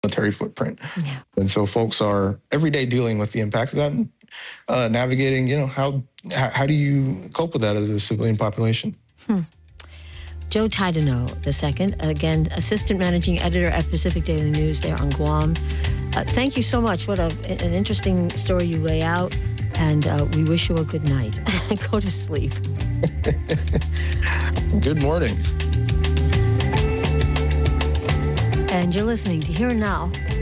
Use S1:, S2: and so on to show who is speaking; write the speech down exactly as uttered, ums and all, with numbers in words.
S1: military footprint.
S2: Yeah.
S1: And so folks are every day dealing with the impacts of that, and uh, navigating, you know, how, how how do you cope with that as a civilian population?
S2: Hmm. Joe Taidenot the second, again, assistant managing editor at Pacific Daily News there on Guam. Uh, thank you so much. What a, an interesting story you lay out, and uh, we wish you a good night. Go to sleep.
S1: Good morning.
S2: And you're listening to Here and Now